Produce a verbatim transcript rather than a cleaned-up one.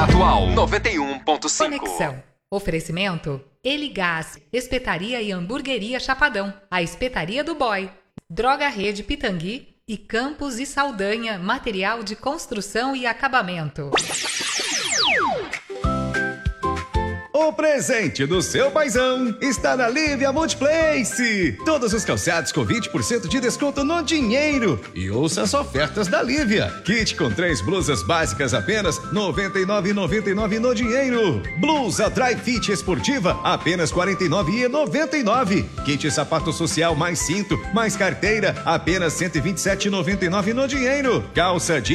Atual noventa e um ponto cinco. Conexão. Oferecimento Eligás, Espetaria e Hamburgueria Chapadão, a Espetaria do Boy, Droga Rede Pitangui e Campos e Saldanha, material de construção e acabamento. O presente do seu paizão está na Lívia Multiplace. Todos os calçados com vinte por cento de desconto no dinheiro. E ouça as ofertas da Lívia. Kit com três blusas básicas apenas noventa e nove reais e noventa e nove centavos no dinheiro. Blusa Dry Fit esportiva apenas quarenta e nove reais e noventa e nove centavos. Kit sapato social mais cinto mais carteira apenas cento e vinte e sete reais e noventa e nove centavos no dinheiro. Calça de